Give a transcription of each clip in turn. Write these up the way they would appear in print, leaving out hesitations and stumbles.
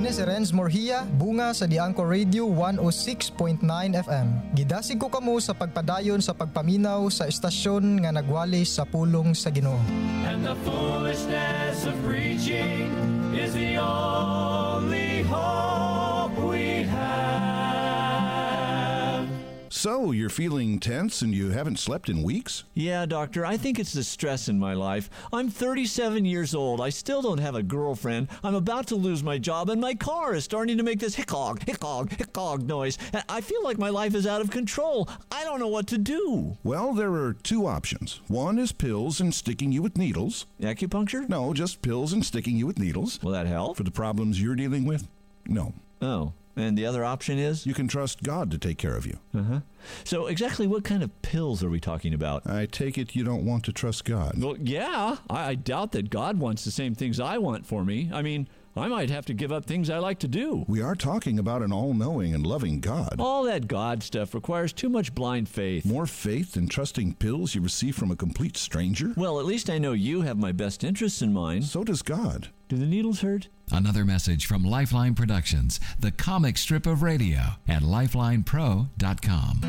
Ani si Renz Morhia, bunga sa Diangko Radio 106.9 FM. Gidasig ko kamo sa pagpadayon sa pagpaminaw sa estasyon nga nagwali sa pulong sa Ginoo. And the foolishness of preaching is the only hope we have. So, you're feeling tense and you haven't slept in weeks? Yeah, doctor, I think it's the stress in my life. I'm 37 years old. I still don't have a girlfriend. I'm about to lose my job, and my car is starting to make this hiccog, hiccog, hiccog noise. I feel like my life is out of control. I don't know what to do. Well, there are two options. One is pills and sticking you with needles. Acupuncture? No, just pills and sticking you with needles. Will that help? For the problems you're dealing with? No. Oh. And the other option is? You can trust God to take care of you. Uh-huh. So exactly what kind of pills are we talking about? I take it you don't want to trust God. Well, yeah. I doubt that God wants the same things I want for me. I mean, I might have to give up things I like to do. We are talking about an all-knowing and loving God. All that God stuff requires too much blind faith. More faith than trusting pills you receive from a complete stranger? Well, at least I know you have my best interests in mind. So does God. Do the needles hurt? Another message from Lifeline Productions, the comic strip of radio at lifelinepro.com.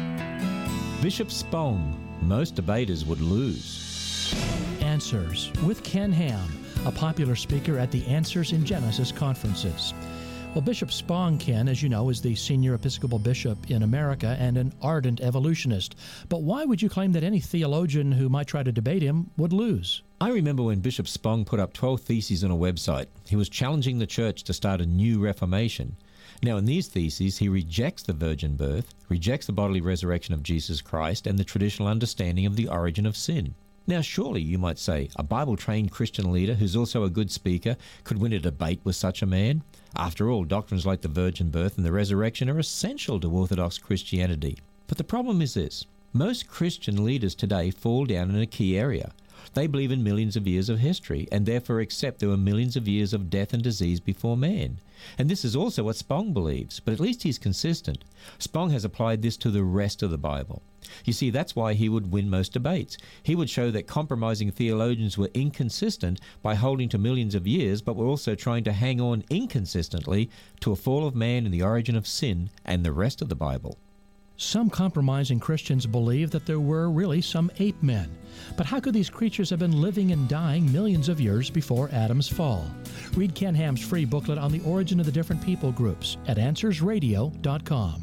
Bishop Spong. Most debaters would lose. Answers with Ken Ham, a popular speaker at the Answers in Genesis conferences. Well, Bishop Spong, Ken, as you know, is the senior Episcopal bishop in America and an ardent evolutionist. But why would you claim that any theologian who might try to debate him would lose? I remember when Bishop Spong put up 12 theses on a website. He was challenging the church to start a new reformation. Now, in these theses, he rejects the virgin birth, rejects the bodily resurrection of Jesus Christ, and the traditional understanding of the origin of sin. Now, surely, you might say, a Bible-trained Christian leader who's also a good speaker could win a debate with such a man. After all, doctrines like the virgin birth and the resurrection are essential to Orthodox Christianity. But the problem is this. Most Christian leaders today fall down in a key area. They believe in millions of years of history and therefore accept there were millions of years of death and disease before man. And this is also what Spong believes, but at least he's consistent. Spong has applied this to the rest of the Bible. You see, that's why he would win most debates. He would show that compromising theologians were inconsistent by holding to millions of years, but were also trying to hang on inconsistently to a fall of man and the origin of sin and the rest of the Bible. Some compromising Christians believe that there were really some ape men. But how could these creatures have been living and dying millions of years before Adam's fall? Read Ken Ham's free booklet on the origin of the different people groups at AnswersRadio.com.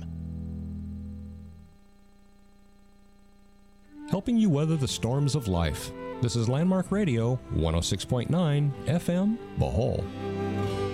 Helping you weather the storms of life. This is Landmark Radio, 106.9 FM, The Hole.